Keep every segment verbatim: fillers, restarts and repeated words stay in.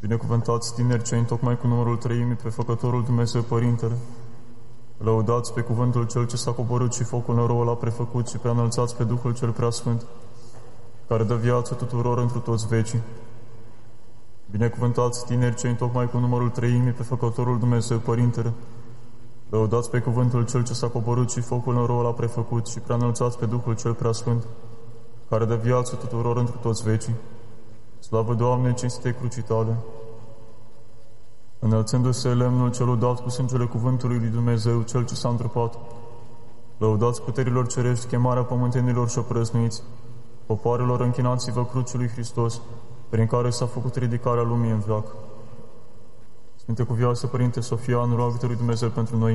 Binecuvântați tineri cei întocmai cu numărul treimii pe Făcătorul Dumnezeu Părintele. Lăudați pe cuvântul Cel ce s-a coborât și focul noroul l-a prefăcut și prea înălțați pe Duhul Cel Preasfânt, care dă viață tuturor întru toți vecii. Binecuvântați tineri cei întocmai cu numărul treimii pe Făcătorul Dumnezeu Părintele. Lăudați pe cuvântul Cel ce s-a coborât și focul noroul l-a prefăcut și prea înălțați pe Duhul Cel Preasfânt, care dă viață tuturor întru toți vecii. Slavă Doamne, cinstite crucii Tale! Înălțându-se lemnul celul dat cu sângele cuvântului lui Dumnezeu, Cel ce s-a întrupat, lăudați puterilor cerești chemarea pământenilor și oprăznuiți, popoarelor închinați-vă crucii lui Hristos, prin care s-a făcut ridicarea lumii în veac. Sfinte Cuvioasă Părinte Sofian, roagă-te lui Dumnezeu pentru noi.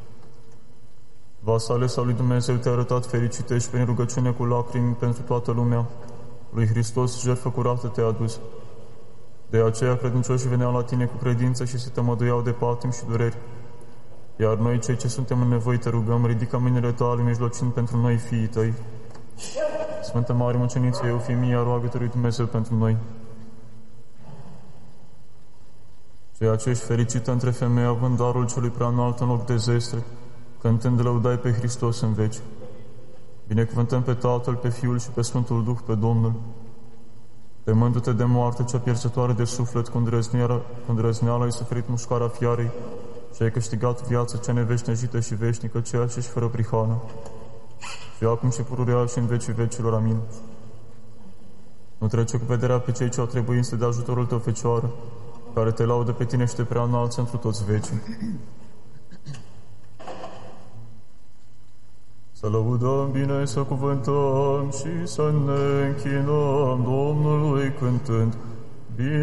Vasale sau lui Dumnezeu te-a arătat fericite și prin rugăciune cu lacrimi pentru toată lumea, lui Hristos jertfă curată te-a adus. De aceea credincioșii veneau la tine cu credință și se tămăduiau de patim și dureri. Iar noi, cei ce suntem în nevoi, te rugăm, ridică mâinile tale mijlocind pentru noi, fiii tăi. Sfântă Mare Muceniță Eufimia, roagă-te lui Dumnezeu pentru noi. Ceea ce ești fericită între femei, având darul celui prea înalt în loc de zestre, cântând lăudai pe Hristos în veci. Binecuvântăm pe Tatăl, pe Fiul și pe Sfântul Duh, pe Domnul. Temându-te de moarte cea pierzătoare de suflet, cu îndrăzneală ai suferit mușcarea fiarei și ai câștigat viața cea neveșnejită și veșnică, ceea ce ești fără prihană. Și acum și pururea și în vecii vecilor. Amin. Nu trece cu vederea pe cei ce au trebuință de ajutorul tău, Fecioară, care te laudă pe tine și te prea înalță întru toți vecii. Să lăudăm bine, să cuvântăm și să ne închinăm Domnului cântând. Bine